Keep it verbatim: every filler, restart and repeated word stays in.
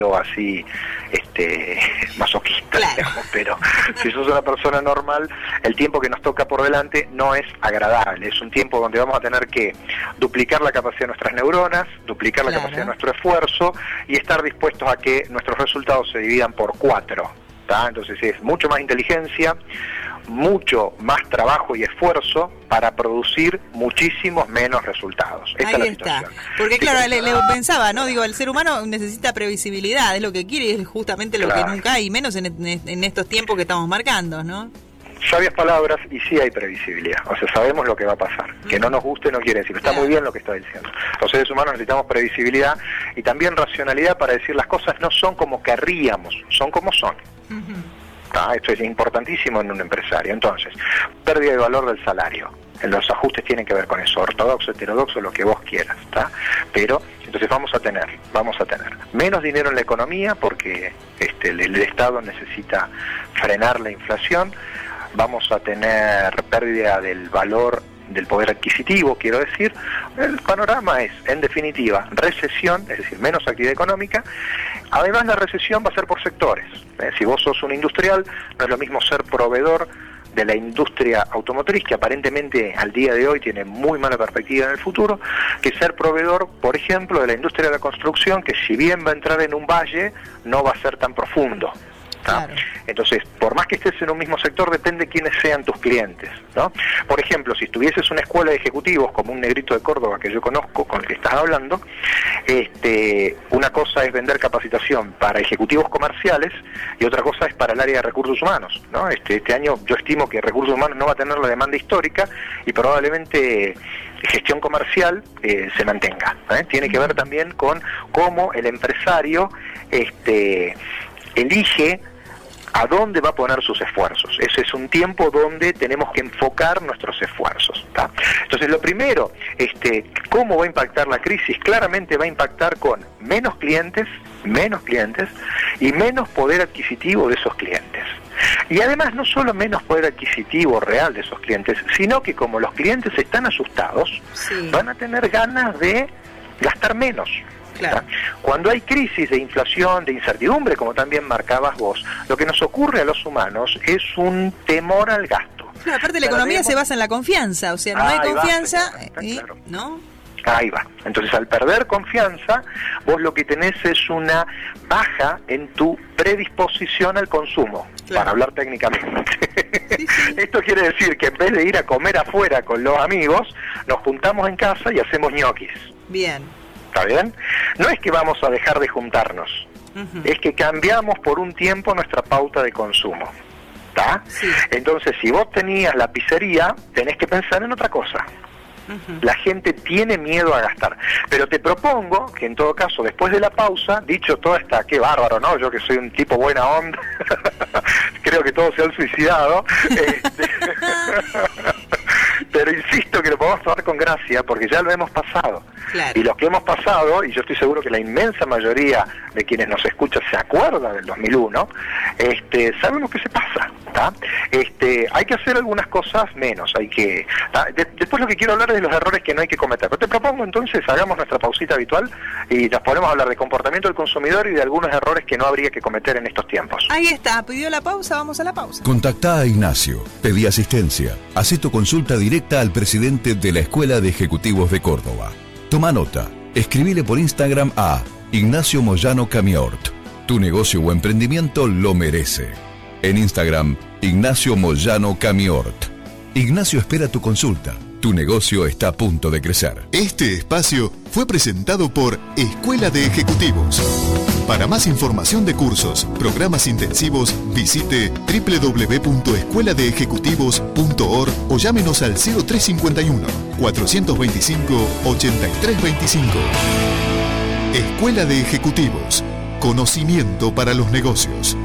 así este masoquista, claro. digamos, pero si sos una persona normal, el tiempo que nos toca por delante no es agradable, es un tiempo donde vamos a tener que duplicar la capacidad de nuestras neuronas, duplicar claro. la capacidad de nuestro esfuerzo y estar dispuestos a que nuestros resultados se dividan por cuatro, ¿tá? Entonces es mucho más inteligencia, mucho más trabajo y esfuerzo para producir muchísimos menos resultados. Esta Ahí es la está. situación. Porque Sí, claro, pero... le, le pensaba, ¿no? Digo, el ser humano necesita previsibilidad, es lo que quiere y es justamente lo claro. que nunca hay, menos en, en estos tiempos que estamos marcando, ¿no? Sabias palabras y sí hay previsibilidad, o sea, sabemos lo que va a pasar. Que no nos guste no quiere decir, está claro. muy bien lo que está diciendo. Los seres humanos necesitamos previsibilidad y también racionalidad para decir las cosas no son como querríamos, son como son. Uh-huh. ¿Tá? Esto es importantísimo en un empresario. Entonces, pérdida de valor del salario. Los ajustes tienen que ver con eso, ortodoxo, heterodoxo, lo que vos quieras, ¿tá? Pero, entonces vamos a tener, vamos a tener menos dinero en la economía porque este, el, el Estado necesita frenar la inflación, vamos a tener pérdida del valor del poder adquisitivo, quiero decir. El panorama es, en definitiva, recesión, es decir, menos actividad económica. Además, la recesión va a ser por sectores. ¿eh? Si vos sos un industrial, no es lo mismo ser proveedor de la industria automotriz, que aparentemente al día de hoy tiene muy mala perspectiva en el futuro, que ser proveedor, por ejemplo, de la industria de la construcción, que si bien va a entrar en un valle, no va a ser tan profundo. Claro. Entonces, por más que estés en un mismo sector, depende quiénes sean tus clientes, ¿no? Por ejemplo, si estuvieses una escuela de ejecutivos, como un negrito de Córdoba que yo conozco, con el que estás hablando, este, una cosa es vender capacitación para ejecutivos comerciales y otra cosa es para el área de recursos humanos, ¿no? Este, este año yo estimo que recursos humanos no va a tener la demanda histórica y probablemente gestión comercial eh, se mantenga, ¿eh? Tiene que ver también con cómo el empresario este, elige a dónde va a poner sus esfuerzos. Ese es un tiempo donde tenemos que enfocar nuestros esfuerzos, ¿tá? Entonces, lo primero, este, ¿cómo va a impactar la crisis? Claramente va a impactar con menos clientes, menos clientes y menos poder adquisitivo de esos clientes. Y además, no solo menos poder adquisitivo real de esos clientes, sino que como los clientes están asustados, sí. van a tener ganas de gastar menos. Claro. Cuando hay crisis de inflación, de incertidumbre, como también marcabas vos, lo que nos ocurre a los humanos es un temor al gasto. Claro, aparte la economía Perdemos... se basa en la confianza, o sea, no hay Ahí confianza, va, y, claro. ¿no? Ahí va. Entonces, al perder confianza, vos lo que tenés es una baja en tu predisposición al consumo, claro. para hablar técnicamente. Sí, sí. Esto quiere decir que en vez de ir a comer afuera con los amigos, nos juntamos en casa y hacemos ñoquis. Bien. ¿Está bien? No es que vamos a dejar de juntarnos, uh-huh. es que cambiamos por un tiempo nuestra pauta de consumo. ¿Está? Sí. Entonces, si vos tenías la pizzería, tenés que pensar en otra cosa. Uh-huh. La gente tiene miedo a gastar. Pero te propongo que en todo caso, después de la pausa, dicho toda esta, qué bárbaro, ¿no? Yo que soy un tipo buena onda, creo que todos se han suicidado. este... Pero insisto que lo podemos tomar con gracia porque ya lo hemos pasado. Claro. Y los que hemos pasado, y yo estoy seguro que la inmensa mayoría de quienes nos escuchan se acuerda del dos mil uno, este, sabemos que se pasa. ¿tá? Este, hay que hacer algunas cosas menos. hay que de, Después lo que quiero hablar es de los errores que no hay que cometer. Pero te propongo entonces, hagamos nuestra pausita habitual y nos ponemos a hablar de comportamiento del consumidor y de algunos errores que no habría que cometer en estos tiempos. Ahí está, pidió la pausa, vamos a la pausa. Contactá a Ignacio, pedí asistencia, hacé tu consulta directa al presidente de la Escuela de Ejecutivos de Córdoba. Toma nota, escribile por Instagram a Ignacio Moyano Camiort. Tu negocio o emprendimiento lo merece. En Instagram, Ignacio Moyano Camiort. Ignacio espera tu consulta. Tu negocio está a punto de crecer. Este espacio fue presentado por Escuela de Ejecutivos. Para más información de cursos, programas intensivos, visite doble u doble u doble u punto escuela de ejecutivos punto org o llámenos al cero tres cinco uno, cuatro dos cinco, ocho tres dos cinco. Escuela de Ejecutivos. Conocimiento para los negocios.